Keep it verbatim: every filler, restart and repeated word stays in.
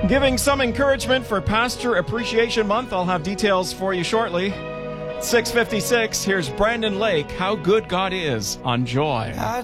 Giving some encouragement for Pastor Appreciation Month. I'll have details for you shortly. six fifty-six, here's Brandon Lake, How Good God Is on Joy.